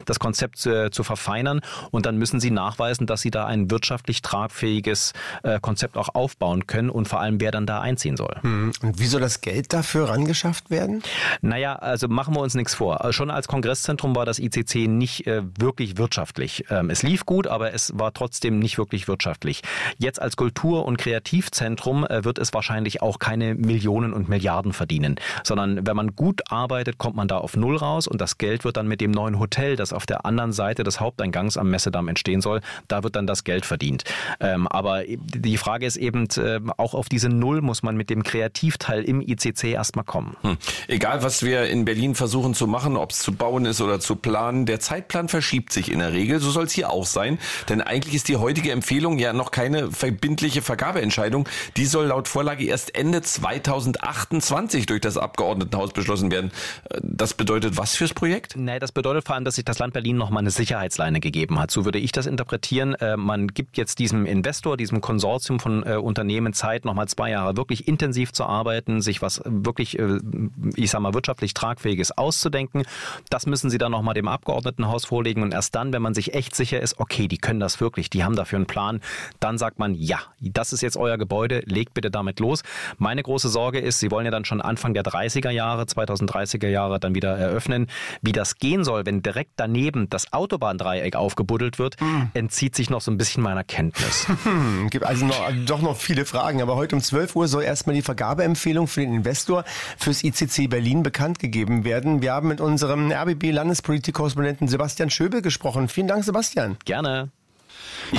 das Konzept zu verfeinern. Und dann müssen sie nachweisen, dass sie da ein wirtschaftlich tragfähiges Konzept auch aufbauen können und vor allem, wer dann da einziehen soll. Und wie soll das Geld dafür rangeschafft werden? Naja, also machen wir uns nichts vor. Schon als Kongresszentrum war das ICC nicht wirklich wirtschaftlich. Es lief gut, aber es war trotzdem nicht wirklich wirtschaftlich. Jetzt als Kultur- und Kreativzentrum wird es wahrscheinlich auch keine Millionen und Milliarden verdienen, sondern wenn man gut arbeitet, kommt man da auf Null raus und das Geld wird dann mit dem neuen Hotel, das auf der anderen Seite des Haupteingangs am Messedamm entstehen soll, da wird dann das Geld verdient. Aber die Frage ist eben, auch auf diese Null muss man mit dem Kreativteil im ICC erstmal kommen. Egal, was wir in Berlin versuchen zu machen, ob es zu bauen ist oder zu planen, der Zeitplan verschiebt sich in der Regel. So soll es hier auch sein, denn eigentlich ist die heutige Empfehlung ja noch keine verbindliche Vergabeentscheidung. Die soll laut Vorlage erst Ende 2028 durch das Abgeordnetenhaus beschlossen werden. Das bedeutet was fürs Projekt? Nee, das bedeutet vor allem, dass sich das Land Berlin nochmal eine Sicherheitsleine gegeben hat. So würde ich das interpretieren. Man gibt jetzt diesem Investor, diesem Konsortium von Unternehmen Zeit, nochmal 2 Jahre wirklich intensiv zu arbeiten, sich was wirklich, ich sag mal, wirtschaftlich Tragfähiges auszudenken. Das müssen sie dann nochmal dem Abgeordnetenhaus vorlegen und erst dann, wenn man sich echt sicher ist, okay, die können das wirklich, die haben dafür einen Plan, dann sagt man, ja, das ist jetzt euer Gebäude, legt bitte damit los. Meine große Sorge ist, sie wollen ja dann schon Anfang der 30er Jahre, 2030er Jahre dann wieder eröffnen. Wie das gehen soll, wenn direkt daneben das Autobahndreieck aufgebuddelt wird, entzieht sich noch so ein bisschen meiner Kenntnis. Gibt also doch noch viele Fragen, aber heute um 12 Uhr soll erstmal die Vergabeempfehlung für den Investor fürs ICC Berlin bekannt gegeben werden. Wir haben mit unserem RBB-Landespolitik-Korrespondenten Sebastian Schöbel gesprochen. Vielen Dank, Sebastian. Gerne.